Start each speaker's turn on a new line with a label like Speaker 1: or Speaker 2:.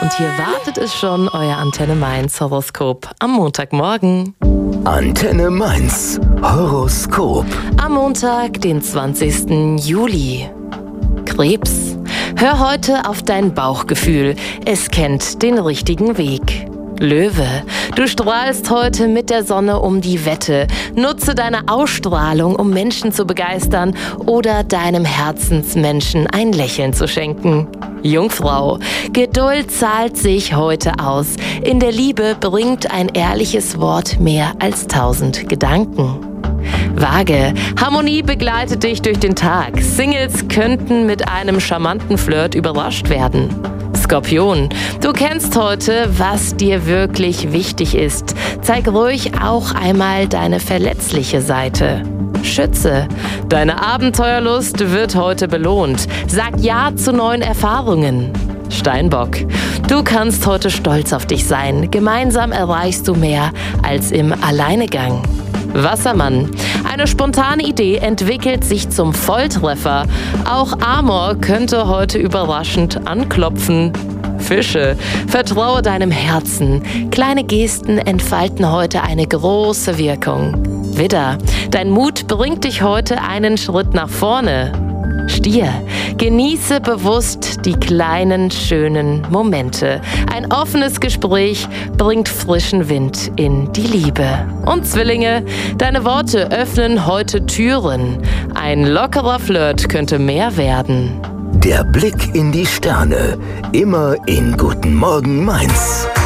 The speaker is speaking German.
Speaker 1: Und hier wartet es schon, euer Antenne Mainz Horoskop am Montagmorgen.
Speaker 2: Antenne Mainz Horoskop.
Speaker 1: Am Montag, den 20. Juli. Krebs. Hör heute auf dein Bauchgefühl. Es kennt den richtigen Weg. Löwe. Du strahlst heute mit der Sonne um die Wette. Nutze deine Ausstrahlung, um Menschen zu begeistern oder deinem Herzensmenschen ein Lächeln zu schenken. Jungfrau. Geduld zahlt sich heute aus. In der Liebe bringt ein ehrliches Wort mehr als 1000 Gedanken. Waage. Harmonie begleitet dich durch den Tag. Singles könnten mit einem charmanten Flirt überrascht werden. Skorpion. Du kennst heute, was dir wirklich wichtig ist. Zeig ruhig auch einmal deine verletzliche Seite. Schütze. Deine Abenteuerlust wird heute belohnt. Sag Ja zu neuen Erfahrungen. Steinbock. Du kannst heute stolz auf dich sein. Gemeinsam erreichst du mehr als im Alleingang. Wassermann. Eine spontane Idee entwickelt sich zum Volltreffer. Auch Amor könnte heute überraschend anklopfen. Fische. Vertraue deinem Herzen. Kleine Gesten entfalten heute eine große Wirkung. Widder. Dein Mut bringt dich heute einen Schritt nach vorne. Stier. Genieße bewusst die kleinen, schönen Momente. Ein offenes Gespräch bringt frischen Wind in die Liebe. Und Zwillinge, deine Worte öffnen heute Türen. Ein lockerer Flirt könnte mehr werden.
Speaker 2: Der Blick in die Sterne. Immer in Guten Morgen Mainz.